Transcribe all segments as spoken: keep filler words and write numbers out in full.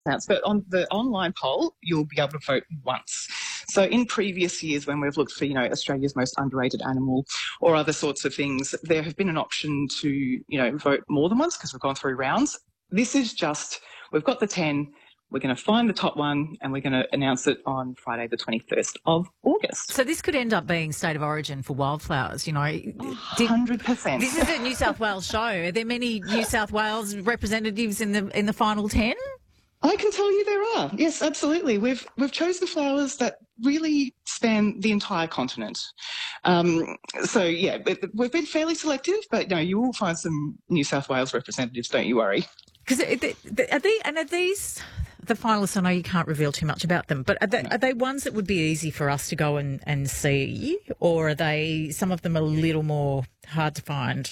But on the online poll, you'll be able to vote once. So in previous years, when we've looked for, you know, Australia's most underrated animal or other sorts of things, there have been an option to, you know, vote more than once because we've gone through rounds. This is just, we've got the ten, we're going to find the top one and we're going to announce it on Friday the twenty-first of August. So this could end up being state of origin for wildflowers, you know. one hundred percent. This is a New South Wales show. Are there many New South Wales representatives in the in the final ten? I can tell you there are. Yes, absolutely. We've we've chosen flowers that really span the entire continent. Um, so, yeah, we've been fairly selective, but no, you will find some New South Wales representatives, don't you worry. Because are they, and are these the finalists? I know you can't reveal too much about them, but are they, no. are they ones that would be easy for us to go and, and see, or are they some of them a little more hard to find?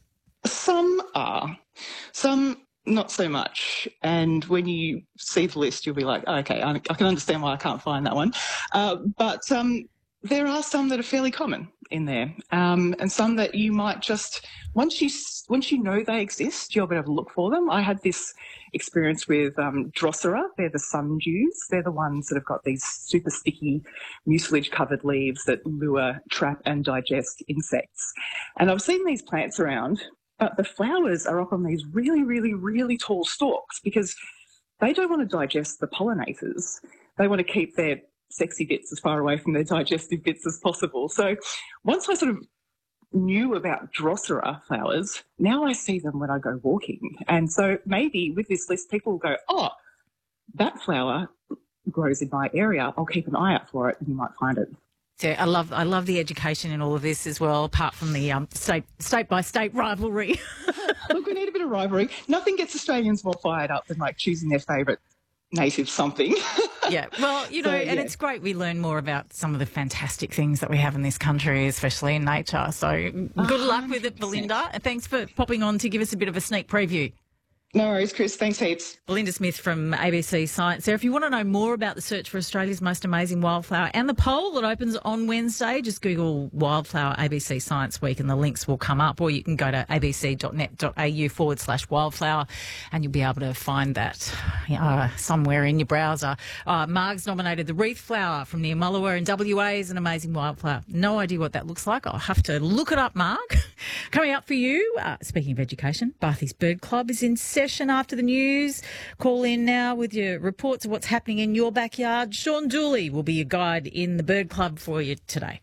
Some are. Some not so much. And when you see the list, you'll be like, oh, okay, I, I can understand why I can't find that one. Uh, but um, there are some that are fairly common in there, um, and some that you might just, once you once you know they exist, you'll be able to look for them. I had this experience with um, Drosera. They're the sundews. They're the ones that have got these super sticky mucilage-covered leaves that lure, trap and digest insects. And I've seen these plants around, but the flowers are up on these really, really, really tall stalks because they don't want to digest the pollinators. They want to keep their sexy bits as far away from their digestive bits as possible. So once I sort of knew about Drosera flowers, now I see them when I go walking. And so maybe with this list, people will go, oh, that flower grows in my area. I'll keep an eye out for it and you might find it. Yeah, I love I love the education in all of this as well, apart from the um, state state by state rivalry. Look, we need a bit of rivalry. Nothing gets Australians more fired up than like choosing their favourite native something. Yeah, well, you know, so, and yeah. It's great we learn more about some of the fantastic things that we have in this country, especially in nature. So good oh, luck with it, Belinda. And thanks for popping on to give us a bit of a sneak preview. No worries, Chris. Thanks heaps. Belinda Smith from A B C Science there. If you want to know more about the search for Australia's most amazing wildflower and the poll that opens on Wednesday, just Google Wildflower A B C Science Week and the links will come up, or you can go to abc.net.au forward slash wildflower and you'll be able to find that uh, somewhere in your browser. Uh, Marg's nominated the wreath flower from near Mullawa in W A as an amazing wildflower. No idea what that looks like. I'll have to look it up, Marg. Coming up for you, uh, speaking of education, Barthy's Bird Club is in session after the news. Call in now with your reports of what's happening in your backyard. Sean Dooley will be your guide in the Bird Club for you today.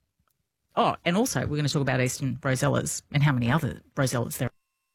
Oh, and also we're going to talk about eastern rosellas and how many other rosellas there are.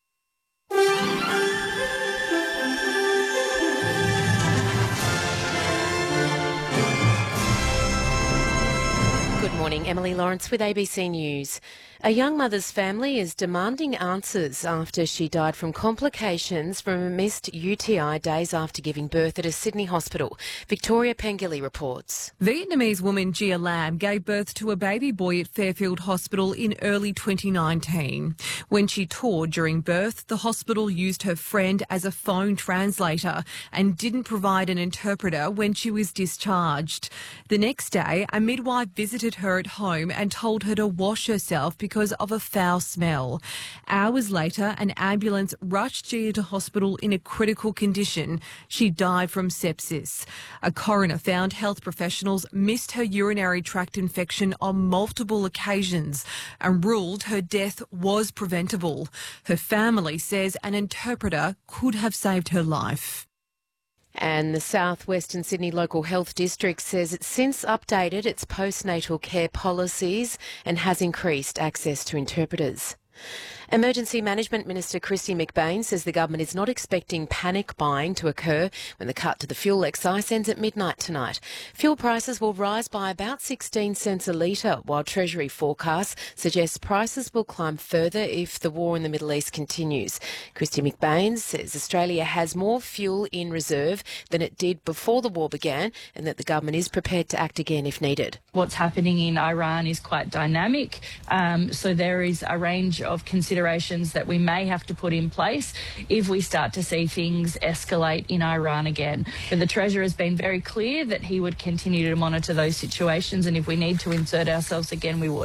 Good morning, Emily Lawrence with A B C News. A young mother's family is demanding answers after she died from complications from a missed U T I days after giving birth at a Sydney hospital. Victoria Pengilly reports. Vietnamese woman Gia Lam gave birth to a baby boy at Fairfield Hospital in early twenty nineteen. When she toured during birth, the hospital used her friend as a phone translator and didn't provide an interpreter when she was discharged. The next day, a midwife visited her at home and told her to wash herself because of a foul smell. Hours later, an ambulance rushed Gia to hospital in a critical condition. She died from sepsis. A coroner found health professionals missed her urinary tract infection on multiple occasions and ruled her death was preventable. Her family says an interpreter could have saved her life. And the South Western Sydney Local Health District says it's since updated its postnatal care policies and has increased access to interpreters. Emergency Management Minister Kristy McBain says the government is not expecting panic buying to occur when the cut to the fuel excise ends at midnight tonight. Fuel prices will rise by about sixteen cents a litre, while Treasury forecasts suggest prices will climb further if the war in the Middle East continues. Kristy McBain says Australia has more fuel in reserve than it did before the war began and that the government is prepared to act again if needed. What's happening in Iran is quite dynamic, um, so there is a range of considerations that we may have to put in place if we start to see things escalate in Iran again. But the Treasurer has been very clear that he would continue to monitor those situations, and if we need to insert ourselves again, we would.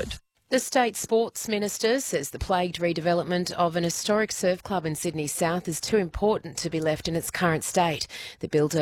The state sports minister says the plagued redevelopment of an historic surf club in Sydney South is too important to be left in its current state. The builder